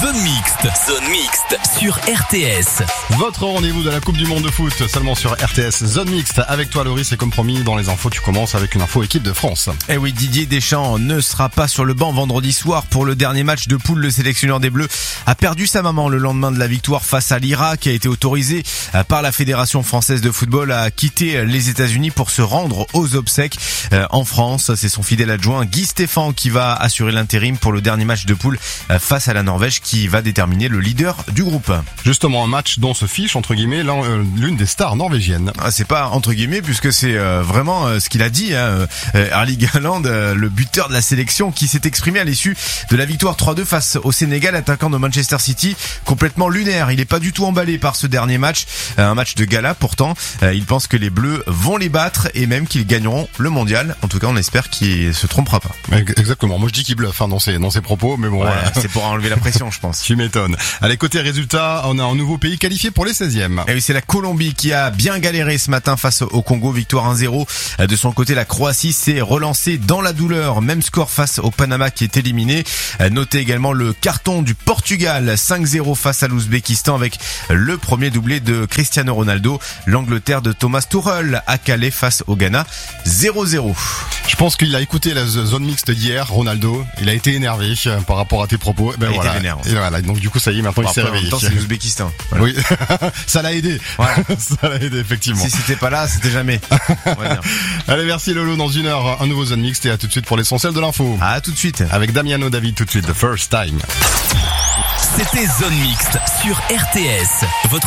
Zone Mixte sur RTS. Votre rendez-vous de la Coupe du Monde de foot, seulement sur RTS. Zone Mixte, avec toi Loris, et comme promis, dans les infos, tu commences avec une info équipe de France. Eh oui, Didier Deschamps ne sera pas sur le banc vendredi soir pour le dernier match de poule. Le sélectionneur des Bleus a perdu sa maman le lendemain de la victoire face à l'Irak, qui a été autorisé par la Fédération française de football à quitter les États-Unis pour se rendre aux obsèques en France. C'est son fidèle adjoint Guy Stéphane qui va assurer l'intérim pour le dernier match de poule face à la Norvège, qui va déterminer le leader du groupe. Justement, un match dont se fiche, entre guillemets, l'une des stars norvégiennes. C'est pas entre guillemets, puisque c'est vraiment ce qu'il a dit, Erling Haaland, le buteur de la sélection, qui s'est exprimé à l'issue de la victoire 3-2 face au Sénégal, attaquant de Manchester City, complètement lunaire. Il est pas du tout emballé par ce dernier match, un match de gala pourtant. Il pense que les Bleus vont les battre et même qu'ils gagneront le mondial. En tout cas, on espère qu'il se trompera pas. Exactement. Moi, je dis qu'il bluffe dans ses propos, mais bon. Ouais, voilà. C'est pour enlever la pression, je pense. Tu m'étonnes. Allez, côté résultat, on a un nouveau pays qualifié pour les 16e. Et oui, c'est la Colombie qui a bien galéré ce matin face au Congo. Victoire 1-0. De son côté, la Croatie s'est relancée dans la douleur. Même score face au Panama qui est éliminé. Notez également le carton du Portugal, 5-0 face à l'Ouzbékistan, avec le premier doublé de Cristiano Ronaldo. L'Angleterre de Thomas Tuchel a calé face au Ghana, 0-0. Je pense qu'il a écouté la zone mixte d'hier, Ronaldo. Il a été énervé par rapport à tes propos. Il était vénère. Et voilà. Donc du coup, ça y est, maintenant il s'est réveillé. C'est l'Ouzbékistan. Voilà. Oui, ça l'a aidé. Voilà. Ça l'a aidé, effectivement. Si c'était pas là, c'était jamais. On va dire. Allez, merci Lolo. Dans une heure, un nouveau zone mixte, et à tout de suite pour l'essentiel de l'info. À tout de suite. Avec Damiano David tout de suite, The First Time. C'était Zone Mixte sur RTS.